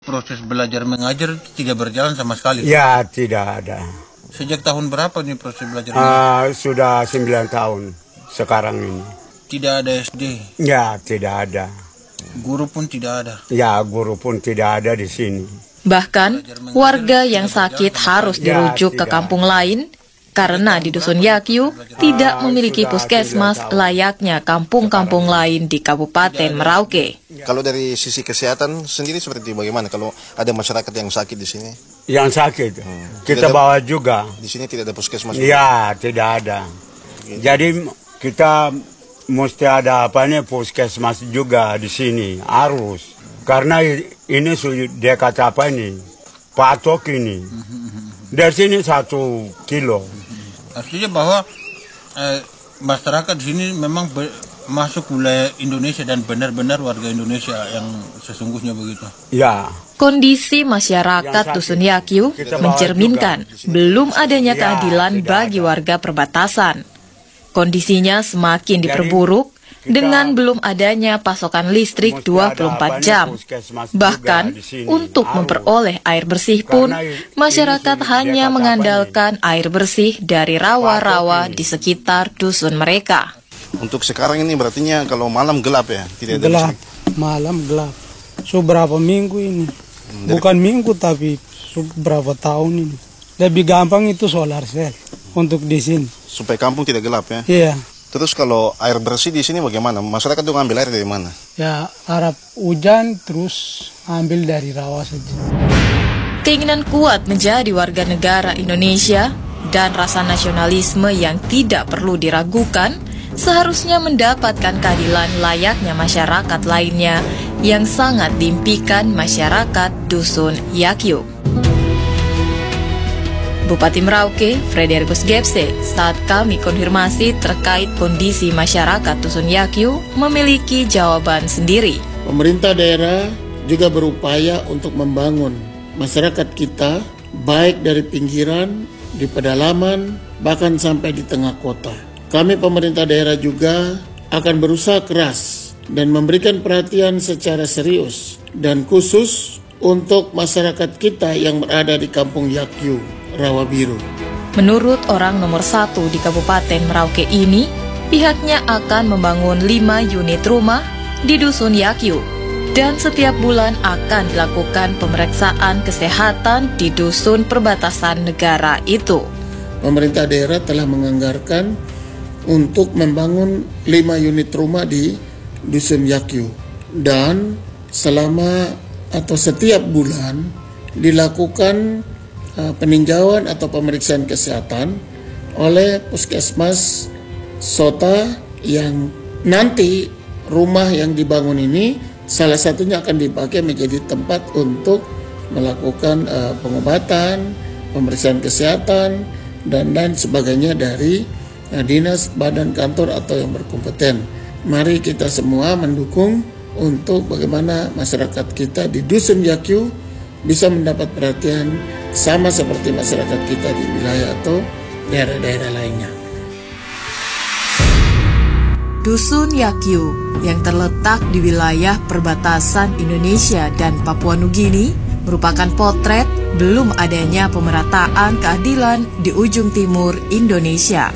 proses belajar mengajar tidak berjalan sama sekali? Ya, tidak ada. Sejak tahun berapa nih proses belajar mengajar? Sudah 9 tahun sekarang ini. Tidak ada SD? Ya, tidak ada. Guru pun tidak ada? Ya, guru pun tidak ada di sini. Bahkan, warga yang sakit harus dirujuk ke kampung lain karena di Dusun Yakyu tidak memiliki puskesmas layaknya kampung-kampung lain di Kabupaten Merauke. Kalau dari sisi kesehatan sendiri seperti bagaimana kalau ada masyarakat yang sakit di sini? Yang sakit, kita bawa juga. Di sini tidak ada puskesmas? Ya, tidak ada. Jadi kita mesti ada puskesmas juga di sini, harus. Karena ini sudah dekat patok ini. Dari sini 1 kilo. Artinya bahwa masyarakat di sini memang masuk wilayah Indonesia dan benar-benar warga Indonesia yang sesungguhnya begitu. Ya. Kondisi masyarakat Dusun Yakyu mencerminkan belum adanya keadilan bagi warga perbatasan. Kondisinya semakin diperburuk dengan belum adanya pasokan listrik 24 jam. Bahkan, untuk memperoleh air bersih pun, masyarakat hanya mengandalkan air bersih dari rawa-rawa di sekitar dusun mereka. Untuk sekarang ini berarti kalau malam gelap ya? Tidak ada gelap, malam gelap. Berapa minggu ini? Bukan minggu tapi berapa tahun ini. Lebih gampang itu solar cell untuk di sini. Supaya kampung tidak gelap ya? Iya. Terus kalau air bersih di sini bagaimana? Masyarakat itu ngambil air dari mana? Ya, harap hujan terus ambil dari rawa saja. Keinginan kuat menjadi warga negara Indonesia dan rasa nasionalisme yang tidak perlu diragukan seharusnya mendapatkan keadilan layaknya masyarakat lainnya yang sangat diimpikan masyarakat Dusun Yakyu. Bupati Merauke, Frederikus Gepse, saat kami konfirmasi terkait kondisi masyarakat Dusun Yakyu memiliki jawaban sendiri. Pemerintah daerah juga berupaya untuk membangun masyarakat kita, baik dari pinggiran, di pedalaman, bahkan sampai di tengah kota. Kami pemerintah daerah juga akan berusaha keras dan memberikan perhatian secara serius dan khusus untuk masyarakat kita yang berada di Kampung Yakyu, Rawa Biru. Menurut orang nomor 1 di Kabupaten Merauke ini, pihaknya akan membangun 5 unit rumah di Dusun Yakyu dan setiap bulan akan dilakukan pemeriksaan kesehatan di dusun perbatasan negara itu. Pemerintah daerah telah menganggarkan untuk membangun 5 unit rumah di Dusun Yakyu dan selama atau setiap bulan dilakukan peninjauan atau pemeriksaan kesehatan oleh puskesmas Sota yang nanti rumah yang dibangun ini salah satunya akan dipakai menjadi tempat untuk melakukan pengobatan, pemeriksaan kesehatan dan lain sebagainya dari dinas, badan, kantor atau yang berkompeten. Mari kita semua mendukung untuk bagaimana masyarakat kita di Dusun Yakyu bisa mendapat perhatian sama seperti masyarakat kita di wilayah atau daerah-daerah lainnya. Dusun Yakyu yang terletak di wilayah perbatasan Indonesia dan Papua Nugini merupakan potret belum adanya pemerataan keadilan di ujung timur Indonesia.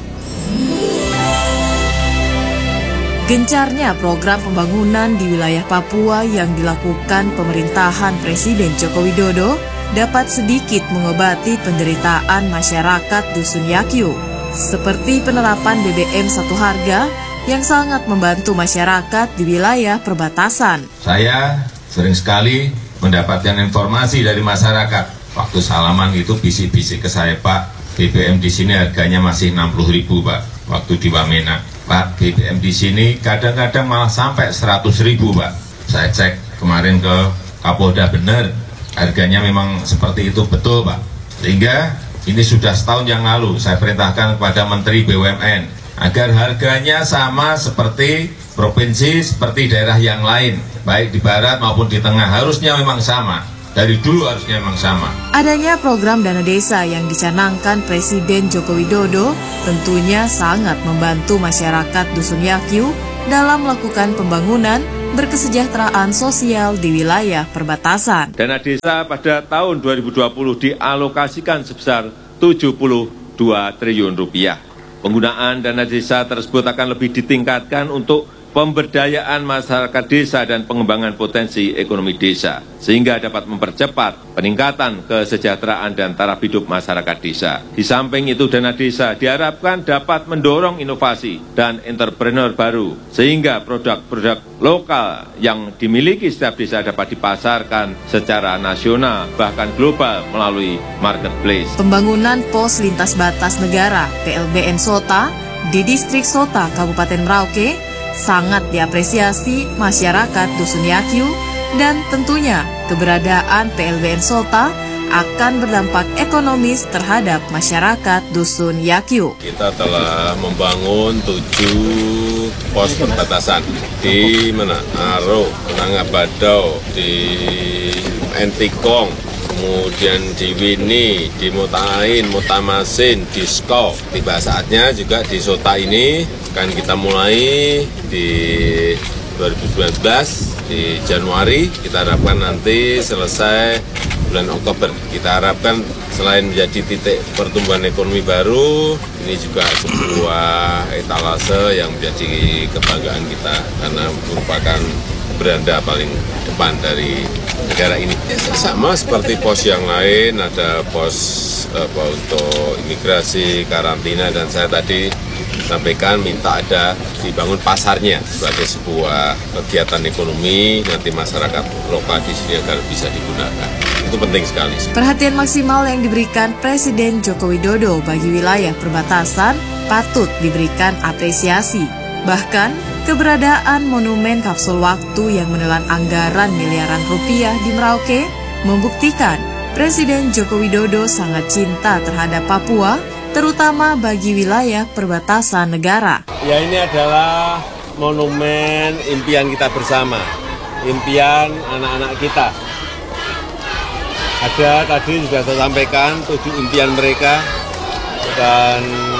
Gencarnya program pembangunan di wilayah Papua yang dilakukan pemerintahan Presiden Joko Widodo dapat sedikit mengobati penderitaan masyarakat Dusun Yakyu, seperti penerapan BBM satu harga yang sangat membantu masyarakat di wilayah perbatasan. Saya sering sekali mendapatkan informasi dari masyarakat. Waktu salaman itu bisik-bisik ke saya, Pak, BBM di sini harganya masih 60.000, Pak. Waktu di Wamena, Pak, BBM di sini kadang-kadang malah sampai 100.000, Pak. Saya cek kemarin ke Kapolda, benar, harganya memang seperti itu, betul, Pak. Sehingga ini sudah setahun yang lalu saya perintahkan kepada Menteri BUMN agar harganya sama seperti provinsi, seperti daerah yang lain, baik di barat maupun di tengah, harusnya memang sama. Dari dulu harusnya memang sama. Adanya program dana desa yang dicanangkan Presiden Joko Widodo tentunya sangat membantu masyarakat Dusun Yakyu dalam melakukan pembangunan berkesejahteraan sosial di wilayah perbatasan. Dana desa pada tahun 2020 dialokasikan sebesar 72 triliun rupiah. Penggunaan dana desa tersebut akan lebih ditingkatkan untuk pemberdayaan masyarakat desa dan pengembangan potensi ekonomi desa, sehingga dapat mempercepat peningkatan kesejahteraan dan taraf hidup masyarakat desa. Di samping itu, dana desa diharapkan dapat mendorong inovasi dan entrepreneur baru, sehingga produk-produk lokal yang dimiliki setiap desa dapat dipasarkan secara nasional, bahkan global melalui marketplace. Pembangunan pos lintas batas negara PLBN Sota di distrik Sota, Kabupaten Merauke sangat diapresiasi masyarakat Dusun Yakyu, dan tentunya keberadaan PLBN Sota akan berdampak ekonomis terhadap masyarakat Dusun Yakyu. Kita telah membangun 7 pos perbatasan di Aro, Nangabadau, di Entikong, kemudian di Wini, di Mutain, Mutamasin, di Skau. Tiba saatnya juga di Sota ini akan kita mulai di 2019 di Januari. Kita harapkan nanti selesai bulan Oktober. Kita harapkan selain menjadi titik pertumbuhan ekonomi baru, ini juga sebuah etalase yang menjadi kebanggaan kita karena merupakan beranda paling depan dari negara ini. Sama seperti pos yang lain, ada pos untuk imigrasi, karantina, dan saya tadi sampaikan minta ada dibangun pasarnya sebagai sebuah kegiatan ekonomi, nanti masyarakat lokal di sini agar bisa digunakan. Itu penting sekali. Perhatian maksimal yang diberikan Presiden Joko Widodo bagi wilayah perbatasan patut diberikan apresiasi. Bahkan, keberadaan monumen kapsul waktu yang menelan anggaran miliaran rupiah di Merauke membuktikan Presiden Joko Widodo sangat cinta terhadap Papua, terutama bagi wilayah perbatasan negara. Ya, ini adalah monumen impian kita bersama, impian anak-anak kita. Ada tadi sudah saya sampaikan 7 impian mereka, dan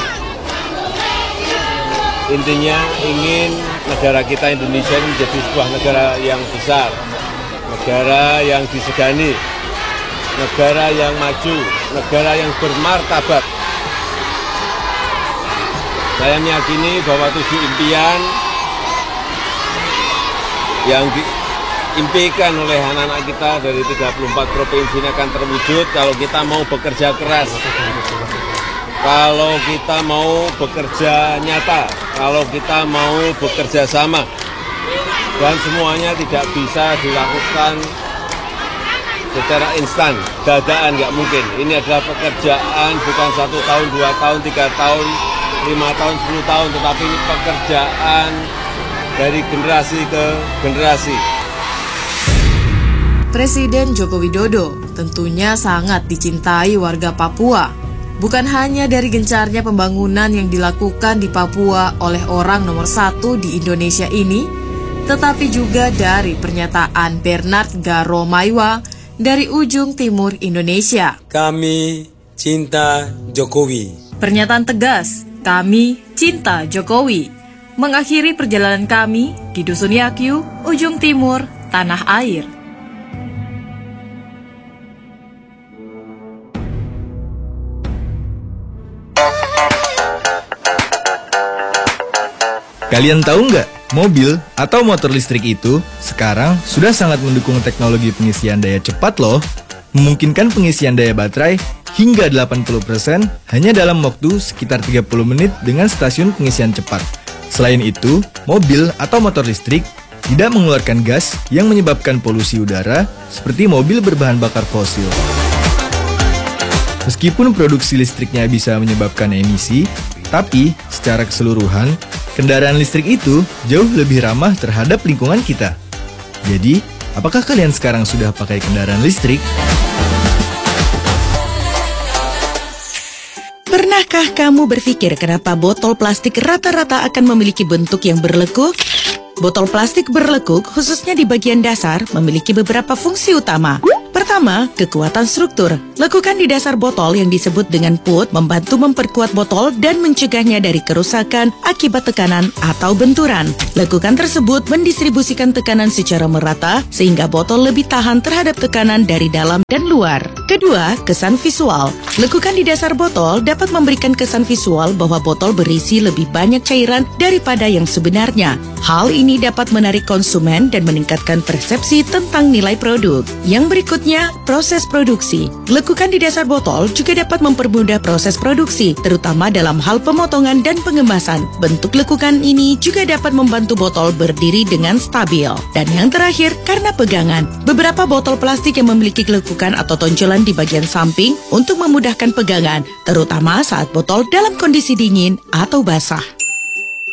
intinya ingin negara kita Indonesia ini menjadi sebuah negara yang besar, negara yang disegani, negara yang maju, negara yang bermartabat. Saya meyakini bahwa 7 impian yang diimpikan oleh anak-anak kita dari 34 provinsi ini akan terwujud kalau kita mau bekerja keras, kalau kita mau bekerja nyata, kalau kita mau bekerja sama. Dan semuanya tidak bisa dilakukan secara instan, dadaan nggak mungkin. Ini adalah pekerjaan bukan 1 tahun, 2 tahun, 3 tahun, 5 tahun, 10 tahun, tetapi ini pekerjaan dari generasi ke generasi. Presiden Joko Widodo tentunya sangat dicintai warga Papua. Bukan hanya dari gencarnya pembangunan yang dilakukan di Papua oleh orang nomor 1 di Indonesia ini, tetapi juga dari pernyataan Bernard Garo Maiwa dari ujung timur Indonesia. Kami cinta Jokowi. Pernyataan tegas, kami cinta Jokowi, mengakhiri perjalanan kami di Dusun Yakyu, ujung timur, tanah air. Kalian tahu nggak, mobil atau motor listrik itu sekarang sudah sangat mendukung teknologi pengisian daya cepat loh. Memungkinkan pengisian daya baterai hingga 80% hanya dalam waktu sekitar 30 menit dengan stasiun pengisian cepat. Selain itu, mobil atau motor listrik tidak mengeluarkan gas yang menyebabkan polusi udara seperti mobil berbahan bakar fosil. Meskipun produksi listriknya bisa menyebabkan emisi, tapi secara keseluruhan, kendaraan listrik itu jauh lebih ramah terhadap lingkungan kita. Jadi, apakah kalian sekarang sudah pakai kendaraan listrik? Pernahkah kamu berpikir kenapa botol plastik rata-rata akan memiliki bentuk yang berlekuk? Botol plastik berlekuk, khususnya di bagian dasar, memiliki beberapa fungsi utama. Pertama, kekuatan struktur. Lekukan di dasar botol yang disebut dengan put membantu memperkuat botol dan mencegahnya dari kerusakan akibat tekanan atau benturan. Lekukan tersebut mendistribusikan tekanan secara merata sehingga botol lebih tahan terhadap tekanan dari dalam dan luar. Kedua, kesan visual. Lekukan di dasar botol dapat memberikan kesan visual bahwa botol berisi lebih banyak cairan daripada yang sebenarnya. Hal ini dapat menarik konsumen dan meningkatkan persepsi tentang nilai produk. Yang berikutnya, proses produksi. Lekukan di dasar botol juga dapat mempermudah proses produksi, terutama dalam hal pemotongan dan pengemasan. Bentuk lekukan ini juga dapat membantu botol berdiri dengan stabil. Dan yang terakhir, karena pegangan. Beberapa botol plastik yang memiliki lekukan atau tonjolan di bagian samping untuk memudahkan pegangan, terutama saat botol dalam kondisi dingin atau basah.